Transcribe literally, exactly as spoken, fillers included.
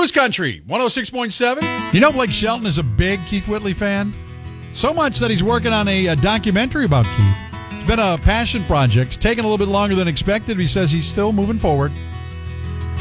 Moose Country, one oh six point seven. You know, Blake Shelton is a big Keith Whitley fan. So much that he's working on a, a documentary about Keith. It's been a passion project. It's taken a little bit longer than expected. He says he's still moving forward.